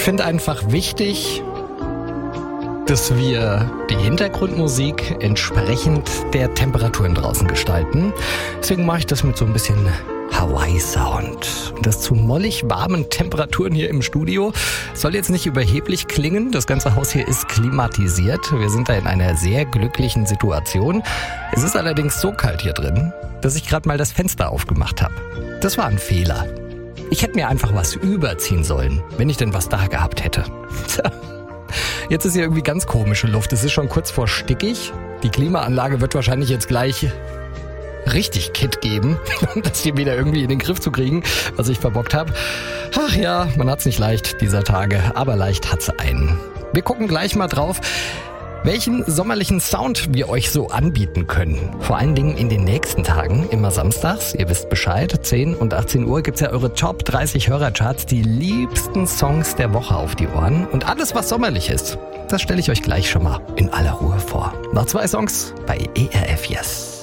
finde einfach wichtig, dass wir die Hintergrundmusik entsprechend der Temperaturen draußen gestalten. Deswegen mache ich das mit so ein bisschen Hawaii-Sound. Und das zu mollig warmen Temperaturen hier im Studio soll jetzt nicht überheblich klingen. Das ganze Haus hier ist klimatisiert. Wir sind da in einer sehr glücklichen Situation. Es ist allerdings so kalt hier drin, dass ich gerade mal das Fenster aufgemacht habe. Das war ein Fehler. Ich hätte mir einfach was überziehen sollen, wenn ich denn was da gehabt hätte. Jetzt ist hier irgendwie ganz komische Luft. Es ist schon kurz vor stickig. Die Klimaanlage wird wahrscheinlich jetzt gleich richtig Kit geben, um das hier wieder irgendwie in den Griff zu kriegen, was ich verbockt habe. Ach ja, man hat's nicht leicht dieser Tage, aber leicht hat's einen. Wir gucken gleich mal drauf, welchen sommerlichen Sound wir euch so anbieten können. Vor allen Dingen in den nächsten Tagen, immer samstags. Ihr wisst Bescheid, 10 und 18 Uhr gibt's ja eure Top 30 Hörercharts, die liebsten Songs der Woche auf die Ohren. Und alles, was sommerlich ist, das stelle ich euch gleich schon mal in aller Ruhe vor. Noch 2 Songs bei ERF Yes.